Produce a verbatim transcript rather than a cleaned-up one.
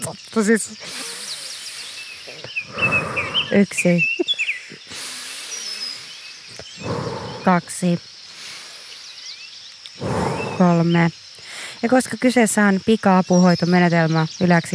totta siis. Yksi. Kaksi. Kolme. Ja koska kyseessä on pika-apuhoitomenetelmä yläksi